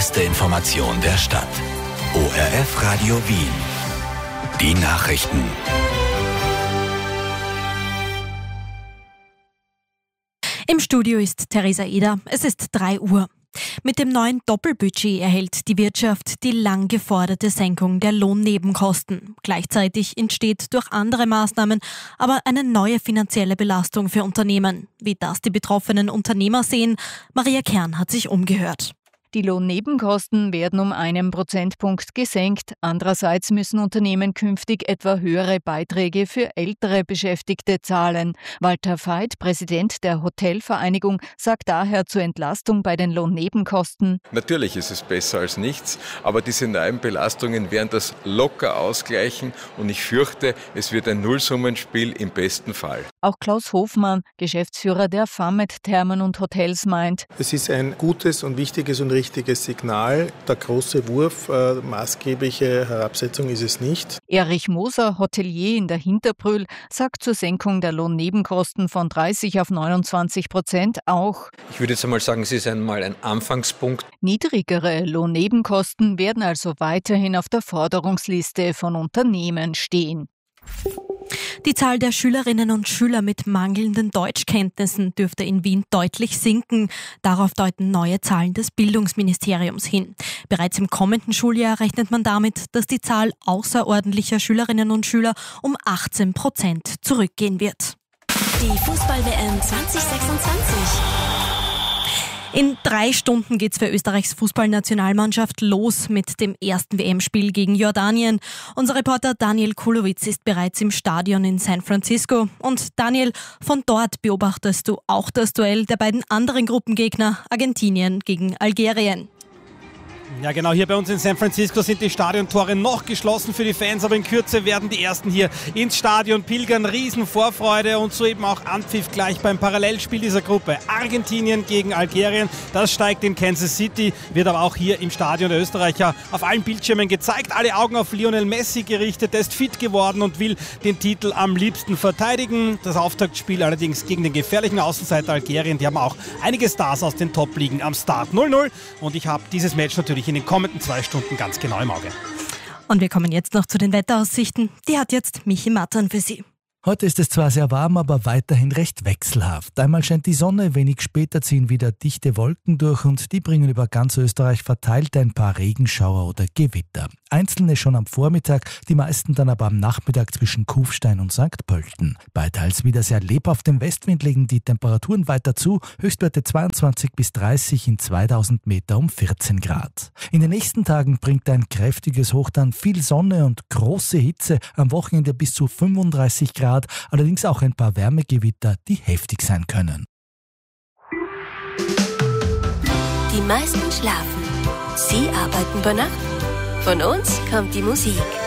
beste Information der Stadt. ORF Radio Wien. Die Nachrichten. Im Studio ist Theresa Eder. Es ist 3 Uhr. Mit dem neuen Doppelbudget erhält die Wirtschaft die lang geforderte Senkung der Lohnnebenkosten. Gleichzeitig entsteht durch andere Maßnahmen aber eine neue finanzielle Belastung für Unternehmen. Wie das die betroffenen Unternehmer sehen, Maria Kern hat sich umgehört. Die Lohnnebenkosten werden um 1 Prozentpunkt gesenkt. Andererseits müssen Unternehmen künftig etwa höhere Beiträge für ältere Beschäftigte zahlen. Walter Veit, Präsident der Hotelvereinigung, sagt daher zur Entlastung bei den Lohnnebenkosten: Natürlich ist es besser als nichts, aber diese neuen Belastungen werden das locker ausgleichen und ich fürchte, es wird ein Nullsummenspiel im besten Fall. Auch Klaus Hofmann, Geschäftsführer der Famet Thermen und Hotels, meint: Es ist ein gutes und wichtiges und richtiges Signal. Der große Wurf, maßgebliche Herabsetzung ist es nicht. Erich Moser, Hotelier in der Hinterbrühl, sagt zur Senkung der Lohnnebenkosten von 30 auf 29% auch: Ich würde jetzt einmal sagen, es ist einmal ein Anfangspunkt. Niedrigere Lohnnebenkosten werden also weiterhin auf der Forderungsliste von Unternehmen stehen. Die Zahl der Schülerinnen und Schüler mit mangelnden Deutschkenntnissen dürfte in Wien deutlich sinken. Darauf deuten neue Zahlen des Bildungsministeriums hin. Bereits im kommenden Schuljahr rechnet man damit, dass die Zahl außerordentlicher Schülerinnen und Schüler um 18% zurückgehen wird. Die Fußball-WM 2026. In 3 Stunden geht's für Österreichs Fußballnationalmannschaft los mit dem ersten WM-Spiel gegen Jordanien. Unser Reporter Daniel Kulowitz ist bereits im Stadion in San Francisco. Und Daniel, von dort beobachtest du auch das Duell der beiden anderen Gruppengegner, Argentinien gegen Algerien. Ja genau, hier bei uns in San Francisco sind die Stadiontore noch geschlossen für die Fans, aber in Kürze werden die ersten hier ins Stadion pilgern. Riesenvorfreude und soeben auch Anpfiff gleich beim Parallelspiel dieser Gruppe. Argentinien gegen Algerien, das steigt in Kansas City, wird aber auch hier im Stadion der Österreicher auf allen Bildschirmen gezeigt. Alle Augen auf Lionel Messi gerichtet, der ist fit geworden und will den Titel am liebsten verteidigen. Das Auftaktspiel allerdings gegen den gefährlichen Außenseiter Algerien, die haben auch einige Stars aus den Top-Ligen am Start. 0-0 und ich habe dieses Match natürlich in den kommenden 2 Stunden ganz genau im Auge. Und wir kommen jetzt noch zu den Wetteraussichten. Die hat jetzt Michi Mattern für Sie. Heute ist es zwar sehr warm, aber weiterhin recht wechselhaft. Einmal scheint die Sonne, wenig später ziehen wieder dichte Wolken durch und die bringen über ganz Österreich verteilt ein paar Regenschauer oder Gewitter. Einzelne schon am Vormittag, die meisten dann aber am Nachmittag zwischen Kufstein und St. Pölten. Bei teils wieder sehr lebhaftem Westwind legen die Temperaturen weiter zu, Höchstwerte 22 bis 30 in 2000 Meter um 14 Grad. In den nächsten Tagen bringt ein kräftiges Hoch dann viel Sonne und große Hitze, am Wochenende bis zu 35 Grad. Allerdings auch ein paar Wärmegewitter, die heftig sein können. Die meisten schlafen. Sie arbeiten bei Nacht. Von uns kommt die Musik.